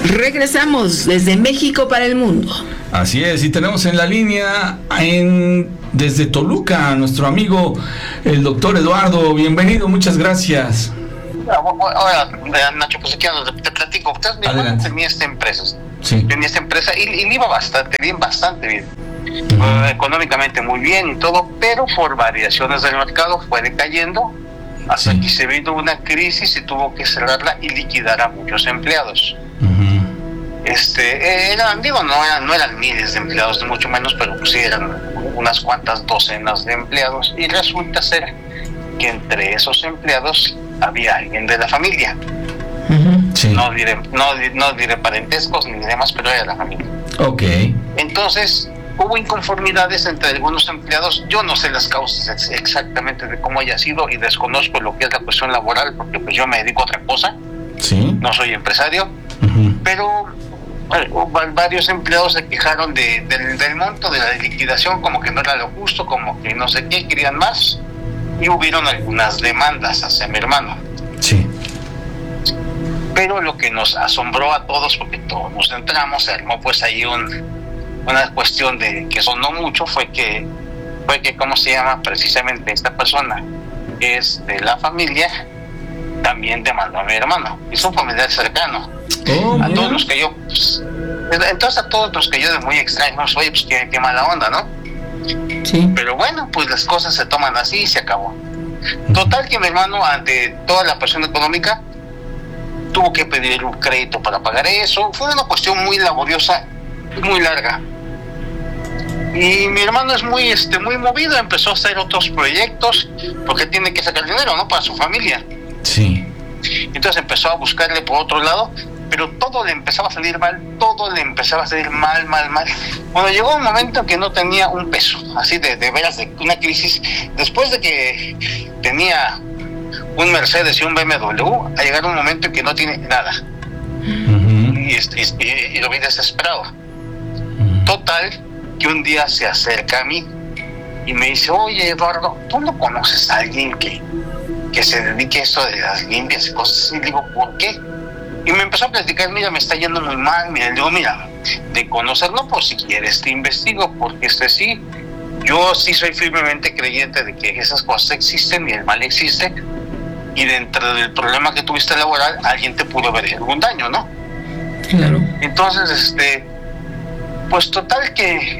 Regresamos desde México para el mundo. Así es, y tenemos en la línea desde Toluca a nuestro amigo el doctor Eduardo. Bienvenido, muchas gracias. Ahora, Nacho, pues aquí te platico. Mi hermano tenía esta empresa. Sí. Tenía esta empresa y le iba bastante bien. Económicamente muy bien y todo, pero por variaciones del mercado fue decayendo hasta que se vino una crisis y tuvo que cerrarla y liquidar a muchos empleados. No eran miles de empleados, ni mucho menos, pero pues sí eran unas cuantas docenas de empleados, y resulta ser que entre esos empleados había alguien de la familia. Sí. No diré parentescos ni demás, pero era la familia. Okay. Entonces hubo inconformidades entre algunos empleados. Yo no sé las causas exactamente de cómo haya sido y desconozco lo que es la cuestión laboral, porque pues yo me dedico a otra cosa. Sí. No soy empresario, pero varios empleados se quejaron del monto de la liquidación, como que no era lo justo, como que no sé qué, querían más, y hubieron algunas demandas hacia mi hermano. Sí. Pero lo que nos asombró a todos, porque todos nos entramos, se armó pues ahí una cuestión de que sonó mucho, fue que ¿cómo se llama? Precisamente esta persona que es de la familia también demandó a mi hermano. Es un familiar cercano. A todos nos cayó, pues, entonces a todos nos cayó de muy extraños. Oye, pues qué mala onda, ¿no? Sí. Pero bueno, pues las cosas se toman así y se acabó. Total que mi hermano, ante toda la presión económica, tuvo que pedir un crédito para pagar eso. Fue una cuestión muy laboriosa y muy larga. Y mi hermano es muy movido, empezó a hacer otros proyectos porque tiene que sacar dinero, ¿no? Para su familia. Sí. Entonces empezó a buscarle por otro lado, pero todo le empezaba a salir mal, mal. Bueno, llegó un momento en que no tenía un peso, así de veras, de una crisis. Después de que tenía un Mercedes y un BMW, a llegar un momento en que no tiene nada. Y lo vi desesperado. Total, que un día se acerca a mí y me dice: oye, Eduardo, ¿tú no conoces a alguien que se dedique a eso de las limpias y cosas así? Digo, ¿por qué? Y me empezó a platicar: mira, me está yendo muy mal. Mira, digo, mira, de conocerlo, pues si quieres te investigo, porque sí, yo sí soy firmemente creyente de que esas cosas existen y el mal existe, y dentro del problema que tuviste laboral, alguien te pudo haber hecho algún daño, ¿no? Claro. Entonces, pues total que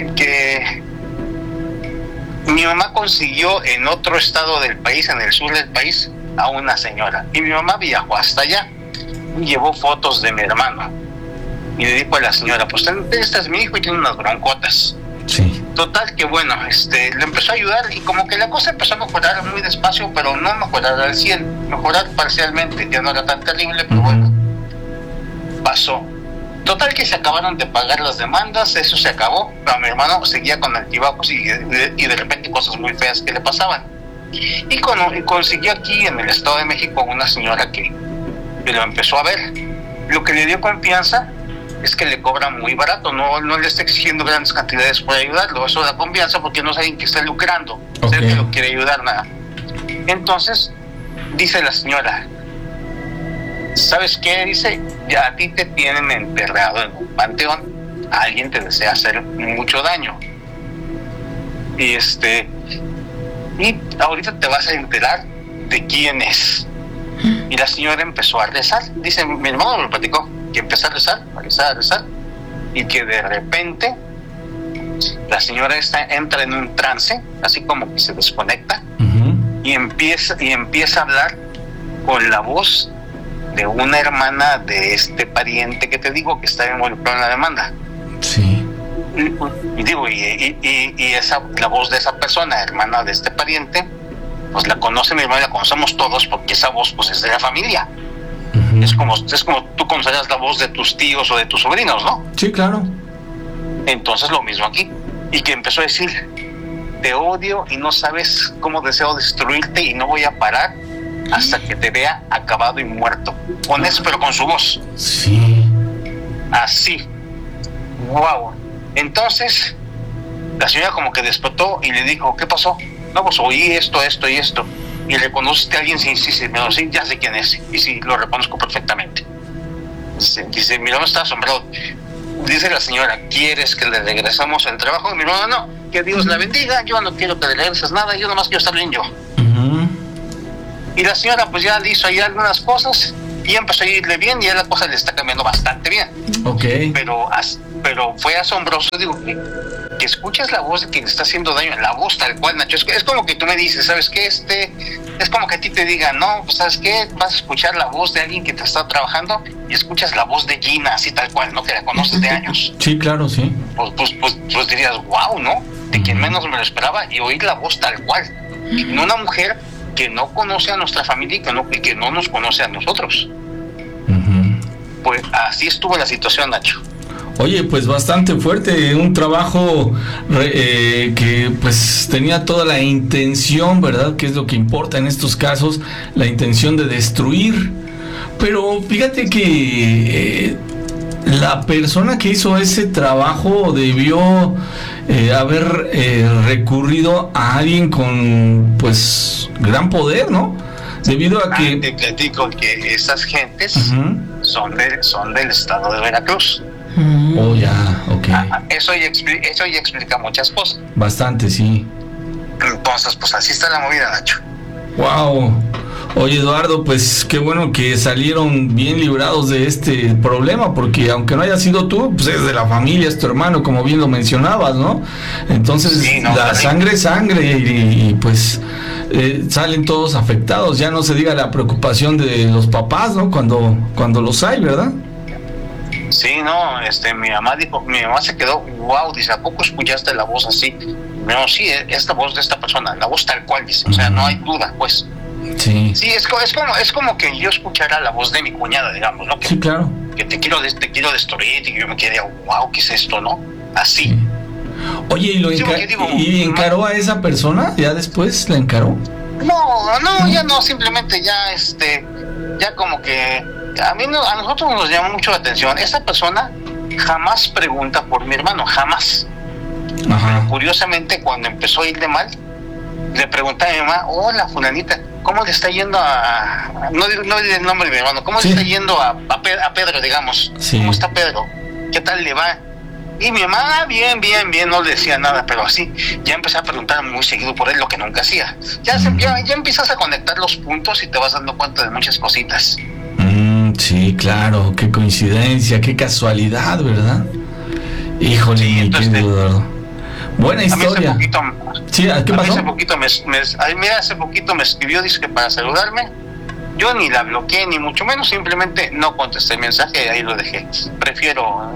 mi mamá consiguió en otro estado del país, en el sur del país, a una señora, y mi mamá viajó hasta allá y llevó fotos de mi hermano y le dijo a la señora: pues este es mi hijo y tiene unas broncotas. Sí. Total que bueno, le empezó a ayudar, y como que la cosa empezó a mejorar muy despacio, pero no mejorar al 100, mejorar parcialmente. Ya no era tan terrible, pero bueno, pasó. Total que se acabaron de pagar las demandas, eso se acabó, pero mi hermano seguía con altibajos y de repente cosas muy feas que le pasaban. Y consiguió aquí en el Estado de México una señora que lo empezó a ver. Lo que le dio confianza es que le cobra muy barato, no le está exigiendo grandes cantidades por ayudarlo. Eso da confianza porque no es alguien que está lucrando, es el que lo quiere ayudar, nada. Entonces dice la señora: ¿sabes qué? Dice: ya a ti te tienen enterrado en un panteón, alguien te desea hacer mucho daño, y ahorita te vas a enterar de quién es. Y la señora empezó a rezar. Dice, mi hermano me lo platicó, que empezó a rezar, y que de repente la señora entra en un trance, así como que se desconecta, y empieza a hablar con la voz de una hermana de este pariente que te digo que está involucrado en la demanda. Sí. Y la voz de esa persona, hermana de este pariente, pues la conoce mi hermano, la conocemos todos, porque esa voz pues es de la familia. Es como tú conocerías la voz de tus tíos o de tus sobrinos, ¿no? Sí, claro. Entonces lo mismo aquí. Y que empezó a decir: te odio y no sabes cómo deseo destruirte, y no voy a parar hasta que te vea acabado y muerto. Con eso, pero con su voz. Sí. Así. Wow. Entonces la señora como que despertó y le dijo: ¿qué pasó? No, pues oí esto y esto. ¿Y reconociste a alguien? Sí, ya sé quién es. Y sí, lo reconozco perfectamente. Dice, mi hermano está asombrado. Dice la señora, ¿quieres que le regresemos el trabajo? Y mi hermano, no, que Dios la bendiga, yo no quiero que le regreses nada, yo nomás quiero estar bien yo. Y la señora pues ya hizo ahí algunas cosas y empezó a irle bien y ya la cosa le está cambiando bastante bien. Okay. Pero fue asombroso, digo, que escuchas la voz de quien está haciendo daño, la voz tal cual, Nacho. Es como que tú me dices, ¿sabes qué? Es como que a ti te digan, no, pues ¿sabes qué? Vas a escuchar la voz de alguien que te está trabajando y escuchas la voz de Gina, así tal cual, ¿no? Que la conoces de años. Sí, claro, sí. Pues dirías, wow, ¿no? De quien menos me lo esperaba y oír la voz tal cual. Y una mujer que no conoce a nuestra familia y que no nos conoce a nosotros. Pues así estuvo la situación, Nacho. Oye, pues bastante fuerte, un trabajo que pues tenía toda la intención, ¿verdad? Que es lo que importa en estos casos, la intención de destruir. Pero fíjate que la persona que hizo ese trabajo debió haber recurrido a alguien con pues gran poder, ¿no? Debido a que... Te digo que esas gentes son del estado de Veracruz. Oh, ya, ok. Eso ya explica muchas cosas. Bastante, sí. Entonces, pues así está la movida, Nacho. Wow. Oye, Eduardo, pues qué bueno que salieron bien librados de este problema, porque aunque no haya sido tú, pues es de la familia, es tu hermano, como bien lo mencionabas, ¿no? Entonces, sí, no, la sangre es sangre y pues salen todos afectados. Ya no se diga la preocupación de los papás, ¿no? Cuando los hay, ¿verdad? Sí, no, mi mamá se quedó, wow, dice, ¿a poco escuchaste la voz así? No, sí, esta voz de esta persona, la voz tal cual, dice, o sea, no hay duda, pues. Sí. Sí, es como que yo escuchara la voz de mi cuñada, digamos, ¿no? Que, sí, claro. Que te quiero destruir y yo me quedé, wow, ¿qué es esto, no? Así. Sí. Oye, ¿y encaró a esa persona? ¿Ya después la encaró? No, ya no, simplemente ya, ya como que a nosotros nos llama mucho la atención. Esta persona jamás pregunta por mi hermano, jamás. Ajá. Pero curiosamente, cuando empezó a ir de mal, le pregunté a mi mamá, hola, fulanita, ¿cómo le está yendo a... No diré el nombre de mi hermano, ¿cómo le está yendo a Pedro, digamos? Sí. ¿Cómo está Pedro? ¿Qué tal le va? Y mi mamá, bien, no le decía nada, pero así, ya empecé a preguntar muy seguido por él, lo que nunca hacía. Ya empiezas a conectar los puntos y te vas dando cuenta de muchas cositas. Sí, claro, qué coincidencia, qué casualidad, ¿verdad? Híjole, sí, entonces, Eduardo. Buena historia. ¿Qué pasó? Hace poquito me escribió, dice que para saludarme. Yo ni la bloqueé, ni mucho menos, simplemente no contesté el mensaje y ahí lo dejé. Prefiero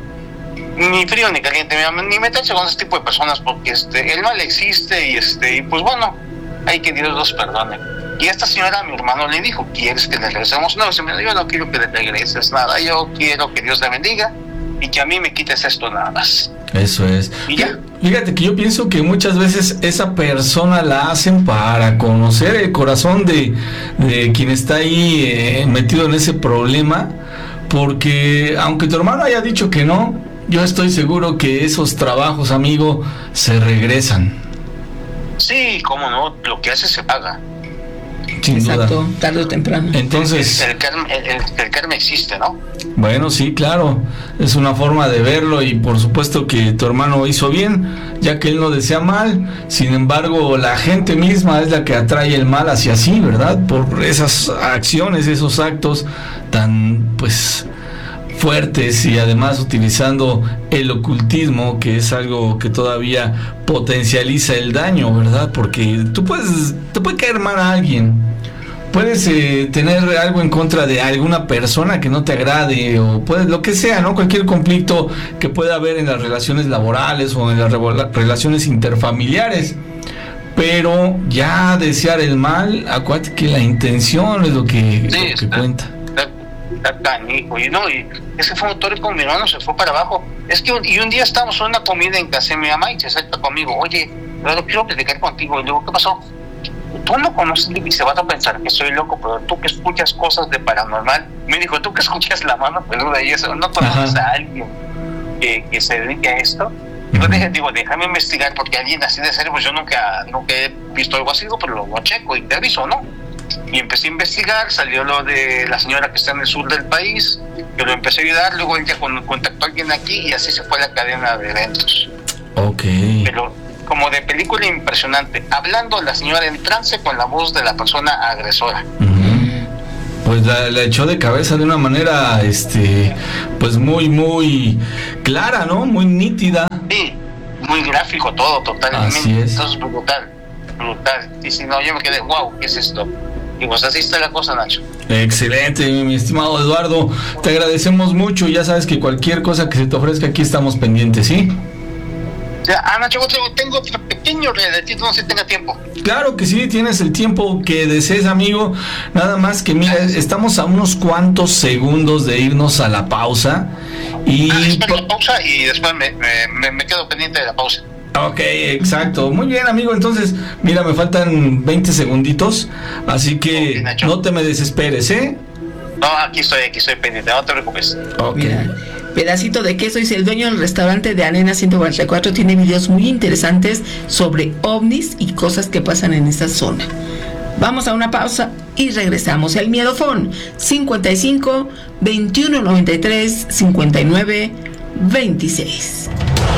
ni frío ni caliente, ni meterse con ese tipo de personas porque el mal existe y pues bueno, hay que Dios los perdone. Y esta señora, mi hermano le dijo, ¿quieres que le regresemos? No, yo no quiero que le regreses nada, yo quiero que Dios la bendiga y que a mí me quites esto nada más. Eso es. ¿Y ya? Fíjate que yo pienso que muchas veces esa persona la hacen para conocer el corazón de quien está ahí metido en ese problema, porque aunque tu hermano haya dicho que no, yo estoy seguro que esos trabajos, amigo, se regresan. Sí, cómo no, lo que hace se paga. Sin Exacto, duda. tarde o temprano. Entonces, el karma existe, ¿no? Bueno, sí, claro, es una forma de verlo y por supuesto que tu hermano hizo bien, ya que él no desea mal. Sin embargo, la gente misma es la que atrae el mal hacia sí, ¿verdad? Por esas acciones, esos actos tan, pues, fuertes y además utilizando el ocultismo, que es algo que todavía potencializa el daño, ¿verdad? Porque te puede caer mal a alguien, puedes tener algo en contra de alguna persona que no te agrade o puedes lo que sea, ¿no? Cualquier conflicto que pueda haber en las relaciones laborales o en las relaciones interfamiliares. Pero ya desear el mal, acuérdate que la intención es lo que cuenta. Canijo, y ese fue un motor con mi hermano, se fue para abajo. Es que un día estábamos en una comida en casa de mi mamá y se acerca conmigo, oye, pero quiero platicar contigo. Y le digo, ¿qué pasó? Tú no conoces y se vas a pensar que soy loco, pero tú que escuchas cosas de paranormal. Me dijo, tú que escuchas la mano peluda y eso, ¿no conoces a alguien que se dedique a esto? Yo déjame investigar, porque alguien así de serio, pues yo nunca he visto algo así, pero lo checo y te aviso, ¿no? Y empecé a investigar, salió lo de la señora que está en el sur del país, yo lo empecé a ayudar, luego él ya contactó a alguien aquí y así se fue la cadena de eventos. Ok. Pero como de película impresionante, hablando la señora en trance con la voz de la persona agresora. Pues la echó de cabeza de una manera, pues muy clara, ¿no? Muy nítida. Sí, muy gráfico todo, totalmente. Así es. Entonces, brutal. Y si no, yo me quedé, wow, ¿qué es esto? Y pues así está la cosa, Nacho. Excelente, mi estimado Eduardo. Te agradecemos mucho. Ya sabes que cualquier cosa que se te ofrezca aquí estamos pendientes, ¿sí? Ya, Nacho, tengo otro pequeño relatito, no sé si tenga tiempo. Claro que sí, tienes el tiempo que desees, amigo. Nada más que mira, estamos a unos cuantos segundos de irnos a la pausa. Y espero la pausa y después me quedo pendiente de la pausa. Ok, exacto. Muy bien, amigo. Entonces, mira, me faltan 20 segunditos. Así que no te me desesperes, ¿eh? No, aquí estoy pendiente, no te preocupes. Ok. Mira, Pedacito de Queso dice: el dueño del restaurante de Arena 144 tiene videos muy interesantes sobre ovnis y cosas que pasan en esa zona. Vamos a una pausa y regresamos. El Miedofón 55 21 93 59 26.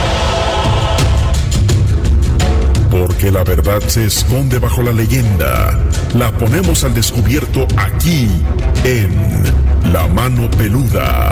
Porque la verdad se esconde bajo la leyenda. La ponemos al descubierto aquí en La Mano Peluda.